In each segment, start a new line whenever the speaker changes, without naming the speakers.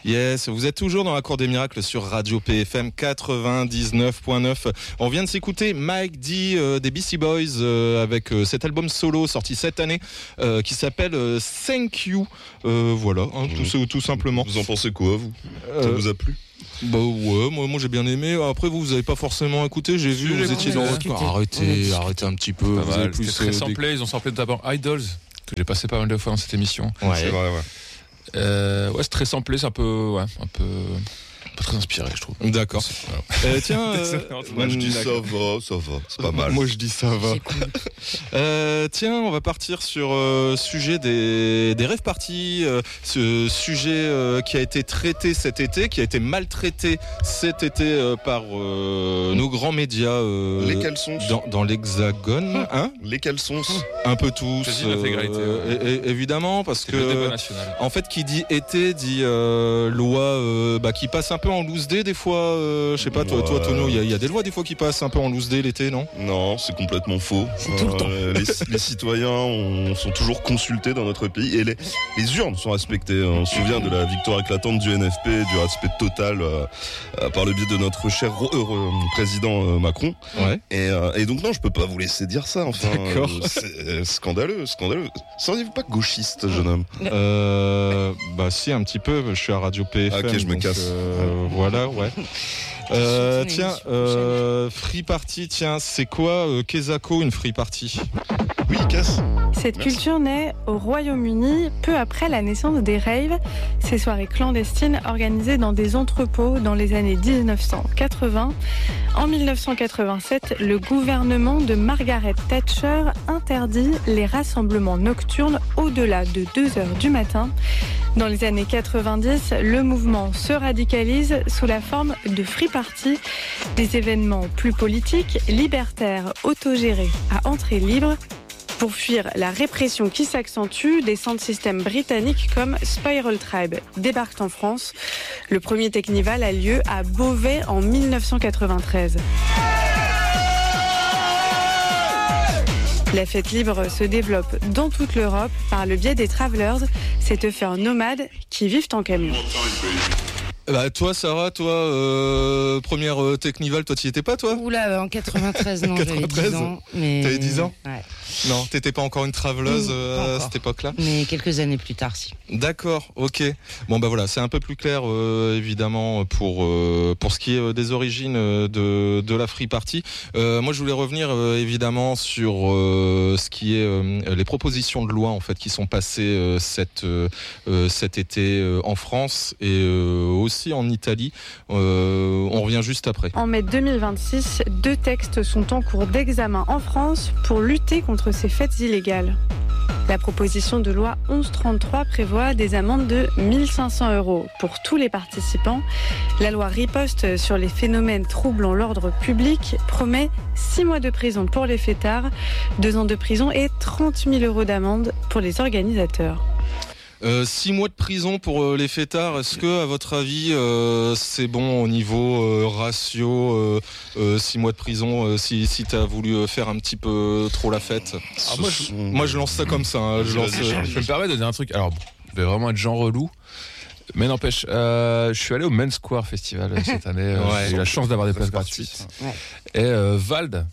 Yes, vous êtes toujours dans la Cour des Miracles sur Radio PFM 99.9. On vient de s'écouter Mike D des Beastie Boys avec cet album solo sorti cette année qui s'appelle Thank You. Voilà, tout simplement.
Vous en pensez quoi, vous? Ça vous a plu?
Bah ouais, moi j'ai bien aimé. Après vous avez pas forcément écouté, j'ai vu, vous étiez dans votre... Arrêtez un petit peu.
Vous avez plus très samplé, ils ont samplé notamment Idols, que j'ai passé pas mal de fois dans cette émission.
Ouais.
C'est vrai, ouais.
C'est très samplé, c'est un peu pas très inspiré, je trouve.
D'accord. Tiens,
moi je dis ça va, c'est pas mal.
Moi je dis ça va. Tiens, on va partir sur sujet des rêves parties, ce sujet qui a été traité cet été, qui a été maltraité cet été par nos grands médias.
Les caleçons.
Dans l'Hexagone, hein?
Les caleçons.
Un peu tous. Évidemment, parce que en fait, qui dit été dit loi qui passe un peu en loose day des fois. Je sais pas, toi Tonio, il y a des lois des fois qui passent un peu en loose day l'été, non?
Non, c'est complètement faux.
C'est tout le temps.
Les citoyens sont toujours consultés dans notre pays et les urnes sont respectées. On se souvient de la victoire éclatante du NFP, du respect total par le biais de notre cher président Macron.
Ouais.
Et donc non, je peux pas vous laisser dire ça. Enfin,
d'accord.
C'est scandaleux. Seriez-vous pas gauchiste, jeune homme?
Bah si, un petit peu. Je suis à Radio PFM.
Ok, je me casse.
Voilà, ouais. Tiens, free party, c'est quoi Kezako, une free party?
Oui, casse.
Cette culture naît au Royaume-Uni peu après la naissance des raves, ces soirées clandestines organisées dans des entrepôts dans les années 1980. En 1987, le gouvernement de Margaret Thatcher interdit les rassemblements nocturnes au-delà de 2h du matin. Dans les années 90, le mouvement se radicalise sous la forme de free party, des événements plus politiques, libertaires, autogérés, à entrée libre. Pour fuir la répression qui s'accentue, des sound systems britanniques comme Spiral Tribe débarquent en France. Le premier Technival a lieu à Beauvais en 1993. La fête libre se développe dans toute l'Europe par le biais des travelers, ces teufeurs nomades qui vivent en camion.
Bah toi Sarah, première Technival, toi t'y étais pas toi?
Oula, en 93 non,
93,
j'avais 10 ans. Mais...
T'avais 10 ans?
Ouais.
Non, t'étais pas encore une traveleuse à cette époque-là?
Mais quelques années plus tard, si.
D'accord, ok. Bon bah voilà, c'est un peu plus clair évidemment pour ce qui est des origines de la free party. Moi je voulais revenir évidemment sur ce qui est les propositions de loi en fait qui sont passées cet été en France et aussi en Italie. On revient juste après.
En mai 2026, 2 textes sont en cours d'examen en France pour lutter contre ces fêtes illégales. La proposition de loi 1133 prévoit des amendes de 1 500 € pour tous les participants. La loi riposte sur les phénomènes troublant l'ordre public promet 6 mois de prison pour les fêtards, 2 ans de prison et 30 000 € d'amende pour les organisateurs.
6 mois de prison pour les fêtards, est-ce que, à votre avis, c'est bon au niveau ratio 6 mois de prison si t'as voulu faire un petit peu trop la fête? Moi, je lance ça comme ça. Hein, je
me permets de dire un truc. Alors, je vais vraiment être genre relou. Mais n'empêche, je suis allé au Main Square Festival cette année. J'ai eu la chance d'avoir des places gratuites. Ouais. Et Vald,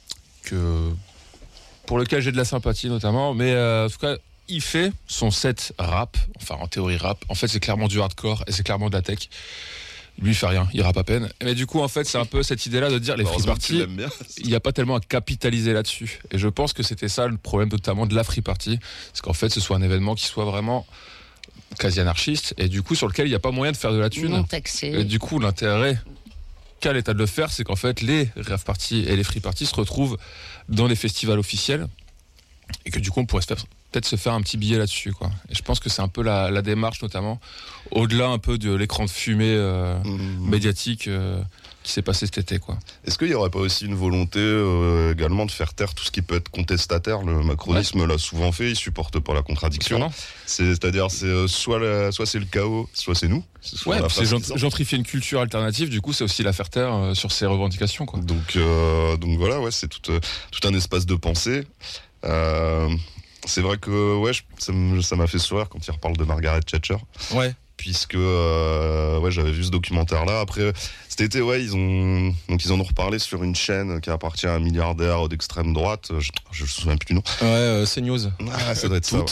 pour lequel j'ai de la sympathie notamment, mais en tout cas, il fait son set rap, enfin en théorie rap. En fait, c'est clairement du hardcore et c'est clairement de la tech. Lui, il fait rien, il rappe à peine. Mais du coup, en fait, c'est un peu cette idée-là de dire les free party, il n'y a pas tellement à capitaliser là-dessus. Et je pense que c'était ça le problème notamment de la free party, c'est qu'en fait, ce soit un événement qui soit vraiment quasi anarchiste et du coup sur lequel il n'y a pas moyen de faire de la thune.
Non taxé.
Et du coup, l'intérêt qu'a l'État de le faire, c'est qu'en fait, les rave parties et les free parties se retrouvent dans les festivals officiels et que du coup, on pourrait peut-être se faire un petit billet là-dessus, quoi. Et je pense que c'est un peu la démarche, notamment, au-delà un peu de l'écran de fumée médiatique qui s'est passé cet été, quoi.
Est-ce qu'il n'y aurait pas aussi une volonté également de faire taire tout ce qui peut être contestataire? Le macronisme l'a souvent fait, il supporte pas la contradiction. C'est-à-dire, soit c'est le chaos, soit c'est nous.
C'est gentrifier une culture alternative, du coup, c'est aussi la faire taire sur ses revendications, quoi.
Donc voilà, ouais, c'est tout un espace de pensée. C'est vrai que ça m'a fait sourire quand il reparle de Margaret Thatcher.
Ouais.
puisque j'avais vu ce documentaire-là. Après, cet été, ils en ont reparlé sur une chaîne qui appartient à un milliardaire d'extrême droite. Je me souviens plus du nom.
Ouais, CNews.
Ah, ça doit être ça.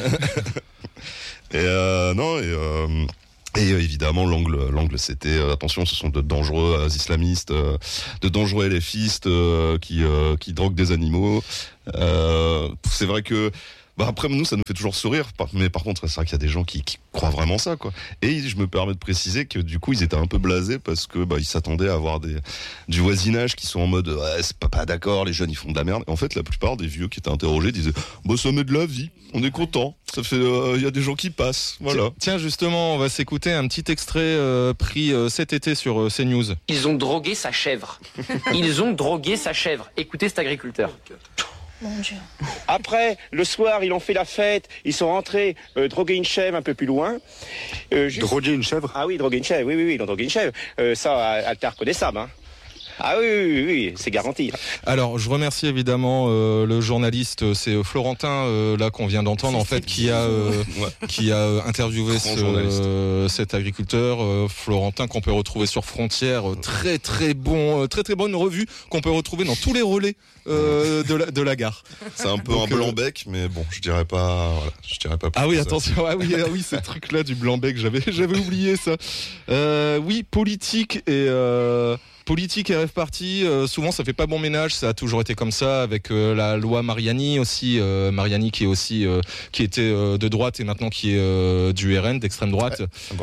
Ouais.
Et évidemment, l'angle, c'était attention, ce sont de dangereux islamistes, de dangereux LFistes qui droguent des animaux. C'est vrai que après nous, ça nous fait toujours sourire, mais par contre, c'est vrai qu'il y a des gens qui croient vraiment ça, quoi. Et je me permets de préciser que du coup, ils étaient un peu blasés parce que ils s'attendaient à avoir du voisinage qui sont en mode c'est pas d'accord, les jeunes ils font de la merde. Et en fait, la plupart des vieux qui étaient interrogés disaient ça met de la vie, on est content, ça fait il y a des gens qui passent, voilà.
Tiens, justement, on va s'écouter un petit extrait pris cet été sur CNews.
Ils ont drogué sa chèvre. Ils ont drogué sa chèvre. Écoutez cet agriculteur.
Mon Dieu.
Après, le soir, ils ont fait la fête, ils sont rentrés droguer une chèvre un peu plus loin.
Droguer une chèvre ?
Ah oui, droguer une chèvre, oui, ils ont drogué une chèvre. Ça, Alter reconnaissable, hein. Ah oui, c'est garanti.
Alors, je remercie évidemment le journaliste, c'est Florentin là qu'on vient d'entendre en fait, qui a interviewé cet agriculteur Florentin qu'on peut retrouver sur Frontières, très bonne revue qu'on peut retrouver dans tous les relais de la gare.
C'est un peu un blanc-bec, mais bon, je dirais pas plus.
Ah oui, attention, oui, ce truc-là du blanc-bec, j'avais oublié ça. Oui, politique et rêve parti, souvent ça fait pas bon ménage, ça a toujours été comme ça avec la loi Mariani aussi, Mariani qui était de droite et maintenant qui est du RN, d'extrême droite.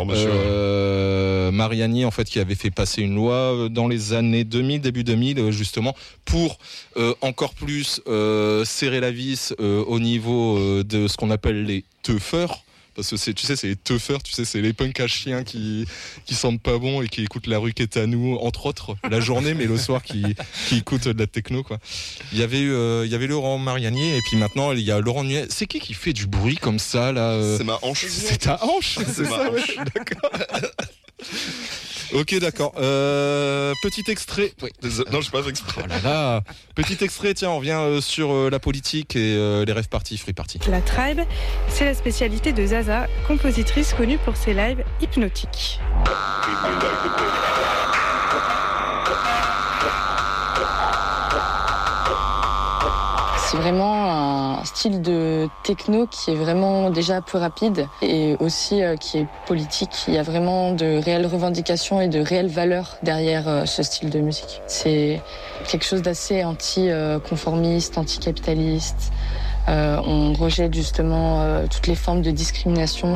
Mariani en fait qui avait fait passer une loi dans les années 2000, début 2000 justement pour encore plus serrer la vis au niveau de ce qu'on appelle les teufeurs. Parce que c'est les teufeurs, c'est les punks à chiens qui sentent pas bon et qui écoutent La Rue Qu'est à nous, entre autres, la journée, mais le soir qui écoutent de la techno, quoi. Il y avait Laurent Mariani, et puis maintenant, il y a Laurent Nuet. C'est qui fait du bruit comme ça, là
C'est ma hanche.
C'est ta hanche. C'est
ma
ça,
hanche.
ouais, je suis d'accord. Ok, d'accord. Petit extrait. Oui.
Non, je pas fait exprès.
Oh là là. Petit extrait, tiens, on revient sur la politique et les rêves party, free party.
La tribe, c'est la spécialité de Zaza, compositrice connue pour ses lives hypnotiques.
C'est vraiment un style de techno qui est vraiment déjà plus rapide et aussi qui est politique. Il y a vraiment de réelles revendications et de réelles valeurs derrière ce style de musique. C'est quelque chose d'assez anti-conformiste, anticapitaliste. On rejette justement toutes les formes de discrimination.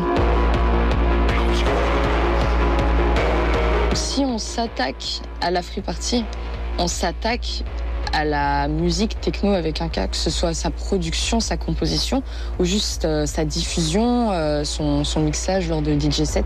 Si on s'attaque à la free party, on s'attaque à la musique techno avec un K, que ce soit sa production, sa composition ou juste sa diffusion, son mixage lors de DJ sets.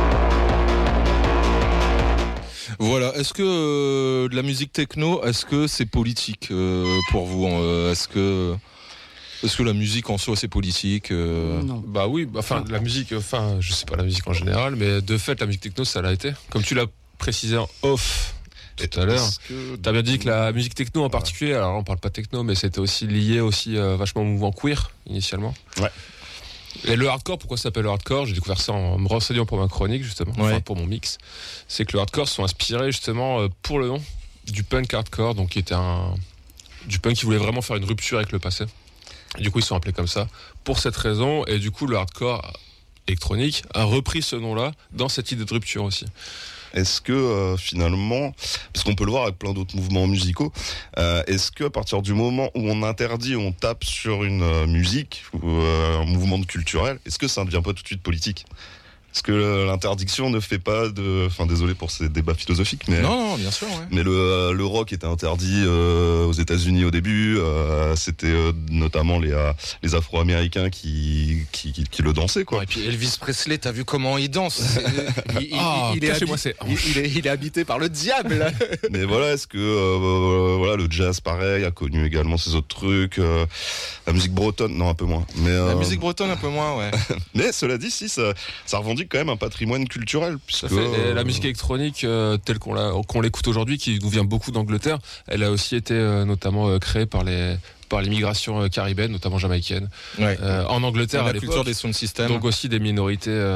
Voilà, est-ce que de la musique techno, est-ce que c'est politique pour vous Est-ce que la musique en soi c'est politique
Non. Bah oui, la musique, je sais pas la musique en général, mais de fait la musique techno ça l'a été. Comme tu l'as précisé en off tout à l'heure, t'as bien dit que la musique techno en particulier, alors on parle pas techno, mais c'était aussi lié vachement au mouvement queer initialement.
Ouais.
Et le hardcore, pourquoi ça s'appelle le hardcore ? J'ai découvert ça en me renseignant pour ma chronique justement, pour mon mix. C'est que le hardcore sont inspirés justement pour le nom du punk hardcore, donc qui était du punk qui voulait vraiment faire une rupture avec le passé. Et du coup ils sont appelés comme ça pour cette raison, et du coup le hardcore électronique a repris ce nom-là dans cette idée de rupture aussi.
Est-ce que finalement, parce qu'on peut le voir avec plein d'autres mouvements musicaux, est-ce que à partir du moment où on interdit, on tape sur une musique ou un mouvement culturel, est-ce que ça ne devient pas tout de suite politique ? Est-ce que l'interdiction ne fait pas désolé pour ces débats philosophiques, mais
non, bien sûr. Ouais.
Mais le rock était interdit aux États-Unis au début. C'était notamment les Afro-Américains qui le dansaient, quoi.
Et puis Elvis Presley, t'as vu comment il danse ? Il est habité par le diable.
Mais voilà, est-ce que le jazz, pareil, a connu également ces autres trucs. La musique bretonne, non, un peu moins. Mais
la musique bretonne, un peu moins, ouais.
Mais cela dit, si ça revendique quand même un patrimoine culturel, puisque
et la musique électronique telle qu'on l'écoute aujourd'hui, qui nous vient beaucoup d'Angleterre, elle a aussi été notamment créée par l'immigration caribéenne, notamment jamaïcaine.
Ouais.
En Angleterre,
la
à l'époque,
culture des sound systems.
donc aussi des minorités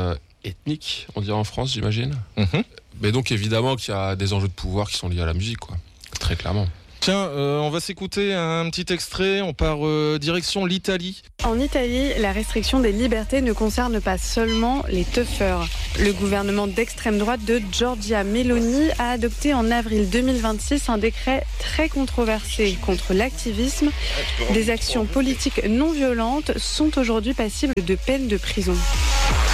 ethnique, on dirait en France, j'imagine. Mais donc évidemment qu'il y a des enjeux de pouvoir qui sont liés à la musique, quoi. Très clairement.
Tiens, on va s'écouter un petit extrait. On part direction l'Italie.
En Italie, la restriction des libertés ne concerne pas seulement les teufeurs. Le gouvernement d'extrême droite de Giorgia Meloni a adopté en avril 2026 un décret très controversé contre l'activisme. Des actions politiques non violentes sont aujourd'hui passibles de peine de prison.